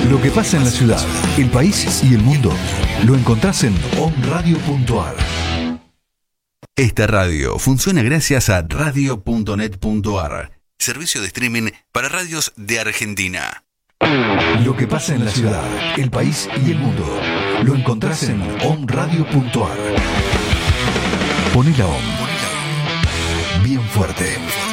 Lo que pasa en la ciudad, el país y el mundo lo encontrás en onradio.ar. Esta radio funciona gracias a radio.net.ar, servicio de streaming para radios de Argentina. Lo que pasa en la ciudad, el país y el mundo lo encontrás en onradio.ar. Poné la ON bien fuerte.